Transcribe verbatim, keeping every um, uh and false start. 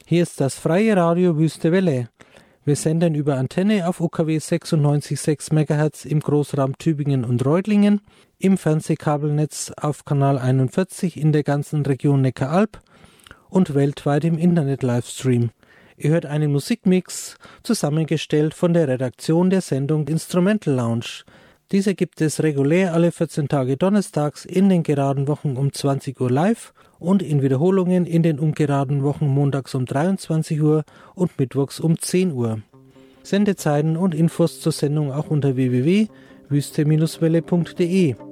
Hier ist das freie Radio Wüste Welle. Wir senden über Antenne auf U K W sechsundneunzig Komma sechs Megahertz im Großraum Tübingen und Reutlingen, im Fernsehkabelnetz auf Kanal einundvierzig in der ganzen Region Neckaralb und weltweit im Internet-Livestream. Ihr hört einen Musikmix, zusammengestellt von der Redaktion der Sendung Instrumental Lounge. Diese gibt es regulär alle vierzehn Tage donnerstags in den geraden Wochen um zwanzig Uhr live und in Wiederholungen in den ungeraden Wochen montags um dreiundzwanzig Uhr und mittwochs um zehn Uhr. Sendezeiten und Infos zur Sendung auch unter w w w punkt wüste Bindestrich welle punkt de.